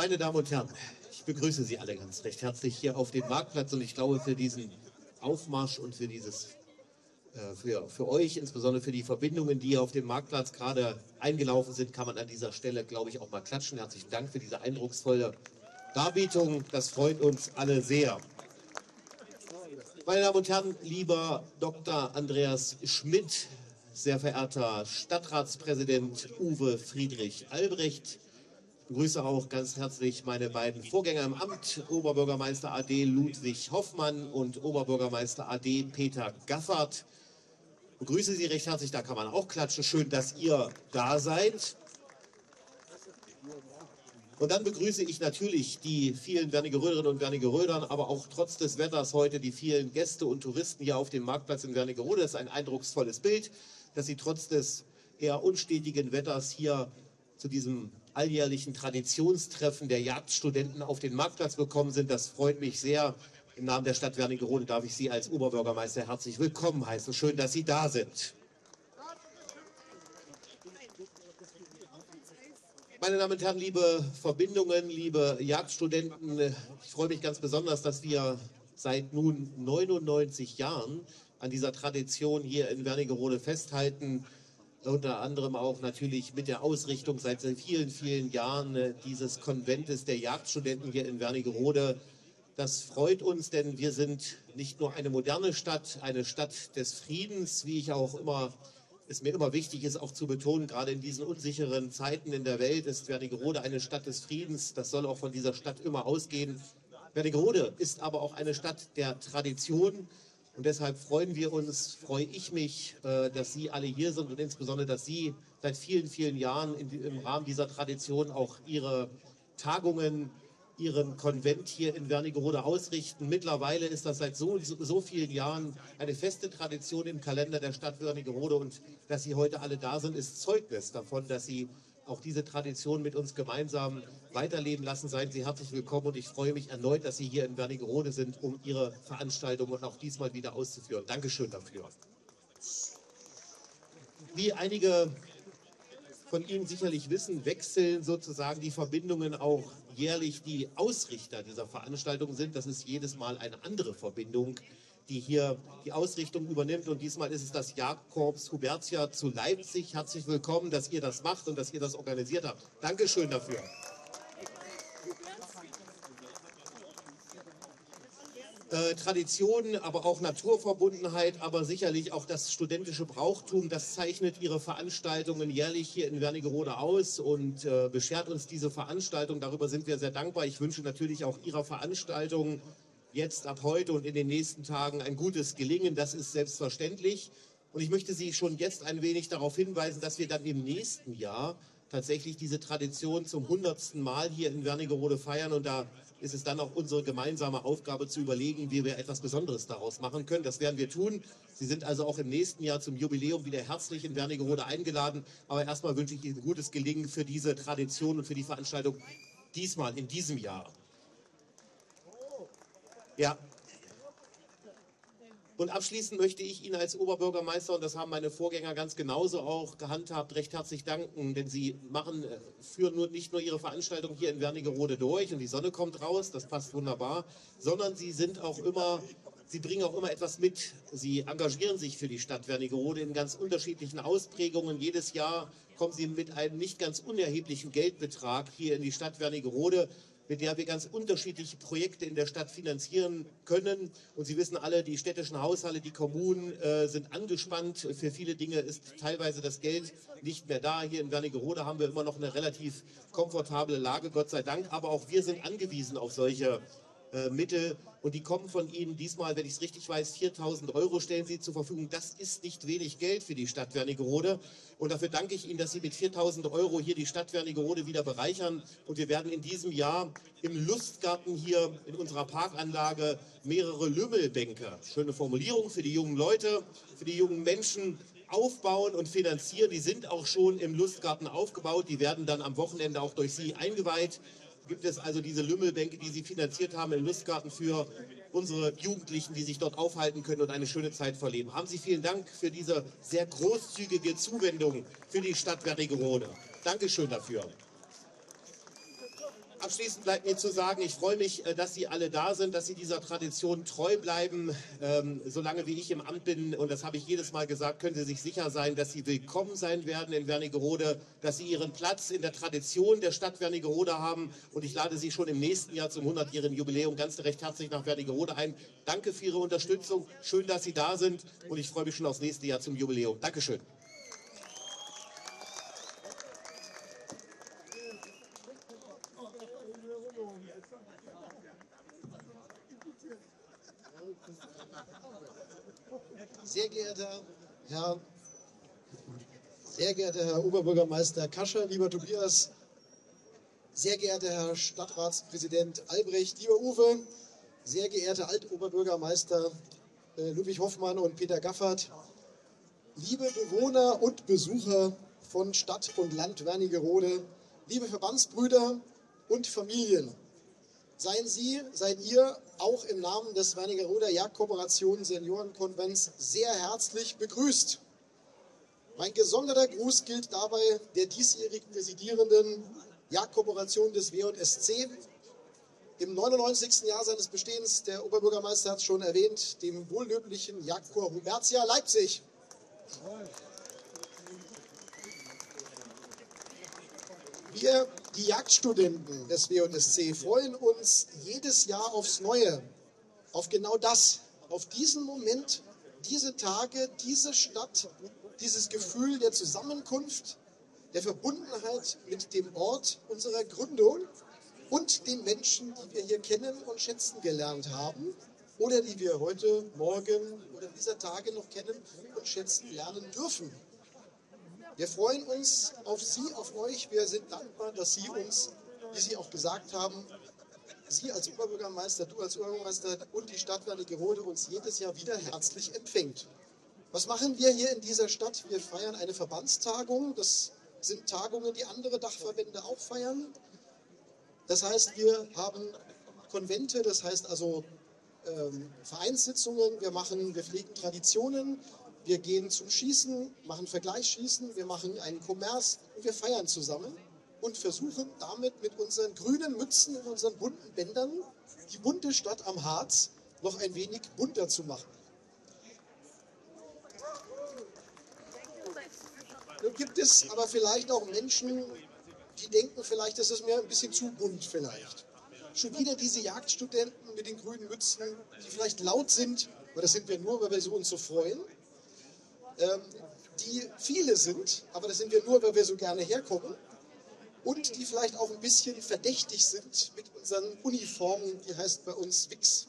Meine Damen und Herren, ich begrüße Sie alle ganz recht herzlich hier auf dem Marktplatz und ich glaube, für diesen Aufmarsch und für dieses, für euch, insbesondere für die Verbindungen, die hier auf dem Marktplatz gerade eingelaufen sind, kann man an dieser Stelle, glaube ich, auch mal klatschen. Herzlichen Dank für diese eindrucksvolle Darbietung. Das freut uns alle sehr. Meine Damen und Herren, lieber Dr. Andreas Schmidt, sehr verehrter Stadtratspräsident Uwe Friedrich Albrecht, ich begrüße auch ganz herzlich meine beiden Vorgänger im Amt, Oberbürgermeister AD Ludwig Hoffmann und Oberbürgermeister AD Peter Gaffert. Ich begrüße Sie recht herzlich, da kann man auch klatschen. Schön, dass ihr da seid. Und dann begrüße ich natürlich die vielen Wernigeröderinnen und Wernigerödern, aber auch trotz des Wetters heute die vielen Gäste und Touristen hier auf dem Marktplatz in Wernigerode. Das ist ein eindrucksvolles Bild, dass Sie trotz des eher unstetigen Wetters hier zu diesem alljährlichen Traditionstreffen der Jagdstudenten auf den Marktplatz gekommen sind. Das freut mich sehr. Im Namen der Stadt Wernigerode darf ich Sie als Oberbürgermeister herzlich willkommen heißen. Schön, dass Sie da sind. Meine Damen und Herren, liebe Verbindungen, liebe Jagdstudenten, ich freue mich ganz besonders, dass wir seit nun 99 Jahren an dieser Tradition hier in Wernigerode festhalten. Unter anderem auch natürlich mit der Ausrichtung seit vielen, vielen Jahren dieses Konventes der Jagdstudenten hier in Wernigerode. Das freut uns, denn wir sind nicht nur eine moderne Stadt, eine Stadt des Friedens, wie ich auch immer es mir immer wichtig ist, auch zu betonen, gerade in diesen unsicheren Zeiten in der Welt ist Wernigerode eine Stadt des Friedens. Das soll auch von dieser Stadt immer ausgehen. Wernigerode ist aber auch eine Stadt der Tradition. Und deshalb freue ich mich, dass Sie alle hier sind und insbesondere, dass Sie seit vielen, vielen Jahren im Rahmen dieser Tradition auch Ihre Tagungen, Ihren Konvent hier in Wernigerode ausrichten. Mittlerweile ist das seit so vielen Jahren eine feste Tradition im Kalender der Stadt Wernigerode und dass Sie heute alle da sind, ist Zeugnis davon, dass Sie auch diese Tradition mit uns gemeinsam weiterleben lassen. Seien Sie herzlich willkommen und ich freue mich erneut, dass Sie hier in Wernigerode sind, um Ihre Veranstaltung und auch diesmal wieder auszuführen. Dankeschön dafür. Wie einige von Ihnen sicherlich wissen, wechseln sozusagen die Verbindungen auch jährlich. Die Ausrichter dieser Veranstaltung sind, das ist jedes Mal eine andere Verbindung, die hier die Ausrichtung übernimmt. Und diesmal ist es das Jagdkorps Hubertia zu Leipzig. Herzlich willkommen, dass ihr das macht und dass ihr das organisiert habt. Dankeschön dafür. Tradition, aber auch Naturverbundenheit, aber sicherlich auch das studentische Brauchtum, das zeichnet Ihre Veranstaltungen jährlich hier in Wernigerode aus und beschert uns diese Veranstaltung. Darüber sind wir sehr dankbar. Ich wünsche natürlich auch Ihrer Veranstaltung jetzt ab heute und in den nächsten Tagen ein gutes Gelingen. Das ist selbstverständlich. Und ich möchte Sie schon jetzt ein wenig darauf hinweisen, dass wir dann im nächsten Jahr tatsächlich diese Tradition zum 100. Mal hier in Wernigerode feiern. Und da ist es dann auch unsere gemeinsame Aufgabe zu überlegen, wie wir etwas Besonderes daraus machen können. Das werden wir tun. Sie sind also auch im nächsten Jahr zum Jubiläum wieder herzlich in Wernigerode eingeladen. Aber erstmal wünsche ich Ihnen gutes Gelingen für diese Tradition und für die Veranstaltung diesmal, in diesem Jahr. Ja. Und abschließend möchte ich Ihnen als Oberbürgermeister, und das haben meine Vorgänger ganz genauso auch gehandhabt, recht herzlich danken, denn Sie führen nicht nur Ihre Veranstaltung hier in Wernigerode durch und die Sonne kommt raus, das passt wunderbar, sondern Sie bringen auch immer etwas mit. Sie engagieren sich für die Stadt Wernigerode in ganz unterschiedlichen Ausprägungen. Jedes Jahr kommen Sie mit einem nicht ganz unerheblichen Geldbetrag hier in die Stadt Wernigerode, mit der wir ganz unterschiedliche Projekte in der Stadt finanzieren können. Und Sie wissen alle, die städtischen Haushalte, die Kommunen sind angespannt. Für viele Dinge ist teilweise das Geld nicht mehr da. Hier in Wernigerode haben wir immer noch eine relativ komfortable Lage, Gott sei Dank. Aber auch wir sind angewiesen auf solche Mittel und die kommen von Ihnen diesmal, wenn ich es richtig weiß, 4.000 € stellen Sie zur Verfügung. Das ist nicht wenig Geld für die Stadt Wernigerode und dafür danke ich Ihnen, dass Sie mit 4.000 € hier die Stadt Wernigerode wieder bereichern und wir werden in diesem Jahr im Lustgarten hier in unserer Parkanlage mehrere Lümmelbänke, schöne Formulierung für die jungen Leute, für die jungen Menschen, aufbauen und finanzieren. Die sind auch schon im Lustgarten aufgebaut, die werden dann am Wochenende auch durch Sie eingeweiht. Gibt es also diese Lümmelbänke, die Sie finanziert haben im Lustgarten für unsere Jugendlichen, die sich dort aufhalten können und eine schöne Zeit verleben. Haben Sie vielen Dank für diese sehr großzügige Zuwendung für die Stadt Wernigerode. Dankeschön dafür. Abschließend bleibt mir zu sagen, ich freue mich, dass Sie alle da sind, dass Sie dieser Tradition treu bleiben. Solange wie ich im Amt bin, und das habe ich jedes Mal gesagt, können Sie sich sicher sein, dass Sie willkommen sein werden in Wernigerode, dass Sie Ihren Platz in der Tradition der Stadt Wernigerode haben. Und ich lade Sie schon im nächsten Jahr zum 100-jährigen Jubiläum ganz recht herzlich nach Wernigerode ein. Danke für Ihre Unterstützung. Schön, dass Sie da sind. Und ich freue mich schon aufs nächste Jahr zum Jubiläum. Dankeschön. Sehr geehrter Herr Oberbürgermeister Kascher, lieber Tobias, sehr geehrter Herr Stadtratspräsident Albrecht, lieber Uwe, sehr geehrte Altoberbürgermeister Ludwig Hoffmann und Peter Gaffert, liebe Bewohner und Besucher von Stadt und Land Wernigerode, liebe Verbandsbrüder und Familien, seid ihr auch im Namen des Wernigeroder Jagdkooperation Seniorenkonvents sehr herzlich begrüßt. Mein gesonderter Gruß gilt dabei der diesjährigen präsidierenden Jagdkooperation des W&SC. Im 99. Jahr seines Bestehens, der Oberbürgermeister hat es schon erwähnt, dem wohllöblichen Jagdkorps Hubertia Leipzig. Wir, die Jagdstudenten des W&SC, freuen uns jedes Jahr aufs Neue, auf genau das, auf diesen Moment, diese Tage, diese Stadt, dieses Gefühl der Zusammenkunft, der Verbundenheit mit dem Ort unserer Gründung und den Menschen, die wir hier kennen und schätzen gelernt haben oder die wir heute, morgen oder dieser Tage noch kennen und schätzen lernen dürfen. Wir freuen uns auf Sie, auf euch. Wir sind dankbar, dass Sie uns, wie Sie auch gesagt haben, Sie als Oberbürgermeister, du als Oberbürgermeister und die Stadt Wernigerode uns jedes Jahr wieder herzlich empfängt. Was machen wir hier in dieser Stadt? Wir feiern eine Verbandstagung. Das sind Tagungen, die andere Dachverbände auch feiern. Das heißt, wir haben Konvente, das heißt also Vereinssitzungen, wir pflegen Traditionen, wir gehen zum Schießen, machen Vergleichsschießen, wir machen einen Kommers und wir feiern zusammen und versuchen damit mit unseren grünen Mützen und unseren bunten Bändern die bunte Stadt am Harz noch ein wenig bunter zu machen. Nun gibt es aber vielleicht auch Menschen, die denken vielleicht, das ist mir ein bisschen zu bunt vielleicht. Schon wieder diese Jagdstudenten mit den grünen Mützen, die vielleicht laut sind, aber das sind wir nur, weil wir uns so freuen, die viele sind, aber das sind wir nur, weil wir so gerne herkommen und die vielleicht auch ein bisschen verdächtig sind mit unseren Uniformen, die heißt bei uns Wix.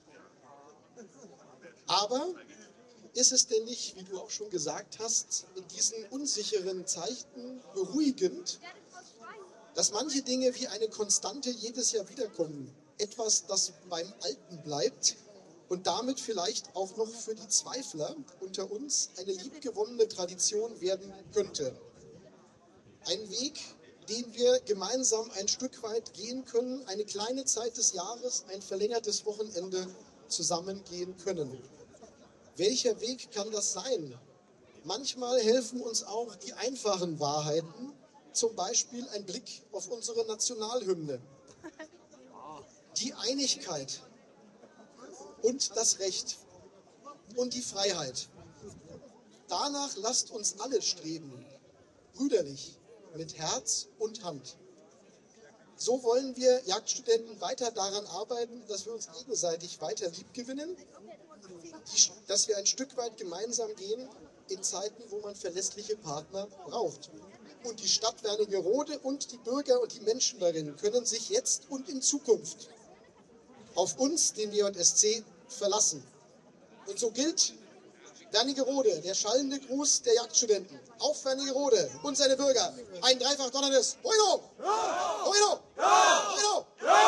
Aber ist es denn nicht, wie du auch schon gesagt hast, in diesen unsicheren Zeiten beruhigend, dass manche Dinge wie eine Konstante jedes Jahr wiederkommen? Etwas, das beim Alten bleibt und damit vielleicht auch noch für die Zweifler unter uns eine liebgewonnene Tradition werden könnte. Ein Weg, den wir gemeinsam ein Stück weit gehen können, eine kleine Zeit des Jahres, ein verlängertes Wochenende zusammengehen können. Welcher Weg kann das sein? Manchmal helfen uns auch die einfachen Wahrheiten, zum Beispiel ein Blick auf unsere Nationalhymne. Die Einigkeit und das Recht und die Freiheit. Danach lasst uns alle streben, brüderlich, mit Herz und Hand. So wollen wir Jagdstudenten weiter daran arbeiten, dass wir uns gegenseitig weiter liebgewinnen, dass wir ein Stück weit gemeinsam gehen in Zeiten, wo man verlässliche Partner braucht. Und die Stadt Wernigerode und die Bürger und die Menschen darin können sich jetzt und in Zukunft auf uns, den W&SC, verlassen. Und so gilt Wernigerode, der schallende Gruß der Jagdstudenten. Auf Wernigerode und seine Bürger. Ein dreifach donnerndes Hoino! Hoino! Hoino!